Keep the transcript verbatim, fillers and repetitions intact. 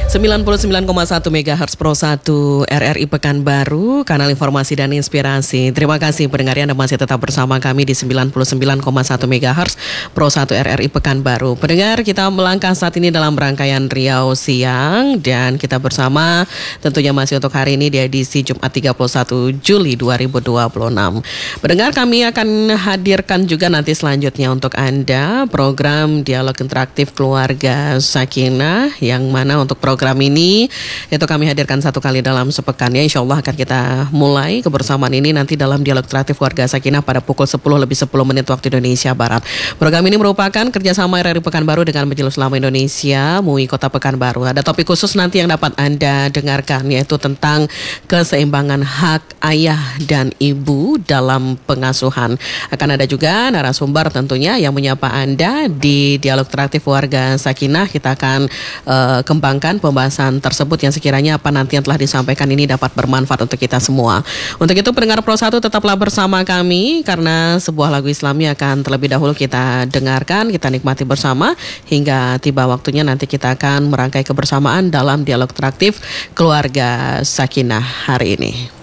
sembilan puluh sembilan koma satu megahertz Pro satu R R I Pekanbaru, kanal informasi dan inspirasi. Terima kasih pendengar Anda masih tetap bersama kami di sembilan puluh sembilan koma satu megahertz Pro satu R R I Pekanbaru. Pendengar, kita melangkah saat ini dalam rangkaian Riau Siang dan kita bersama tentunya masih untuk hari ini di edisi Jumat tiga puluh satu Juli dua ribu dua puluh enam. Pendengar, kami akan hadirkan juga nanti selanjutnya untuk Anda program Dialog Interaktif Keluarga Sakinah, yang mana untuk program Program ini itu kami hadirkan satu kali dalam sepekan ya. Insya Allah akan kita mulai kebersamaan ini nanti dalam Dialog Interaktif Warga Sakinah pada pukul sepuluh lebih sepuluh menit waktu Indonesia Barat. Program ini merupakan kerjasama R R I Pekanbaru dengan Majelis Ulama Indonesia M U I Kota Pekanbaru. Ada topik khusus nanti yang dapat Anda dengarkan, yaitu tentang keseimbangan hak ayah dan ibu dalam pengasuhan. Akan ada juga narasumber tentunya yang menyapa Anda di Dialog Interaktif Warga Sakinah. Kita akan uh, kembangkan pembahasan tersebut yang sekiranya apa nanti yang telah disampaikan ini dapat bermanfaat untuk kita semua. Untuk itu pendengar Pro satu tetaplah bersama kami, karena sebuah lagu Islami akan terlebih dahulu kita dengarkan, kita nikmati bersama hingga tiba waktunya nanti kita akan merangkai kebersamaan dalam Dialog Interaktif Keluarga Sakinah hari ini.